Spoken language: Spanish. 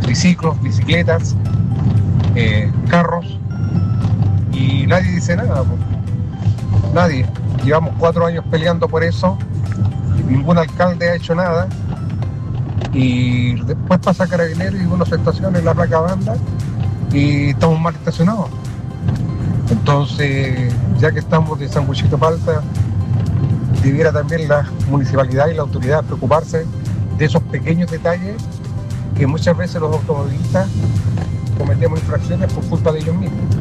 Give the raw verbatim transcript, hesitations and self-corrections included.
triciclos, bicicletas, eh, carros, y nadie dice nada, po. Nadie. Llevamos cuatro años peleando por eso, ningún alcalde ha hecho nada, y después pasa Carabineros y uno se estaciona en la placa banda y estamos mal estacionados. Entonces, ya que estamos de Sanguchito Palta, debiera también la municipalidad y la autoridad preocuparse de esos pequeños detalles que muchas veces los automovilistas cometemos infracciones por culpa de ellos mismos.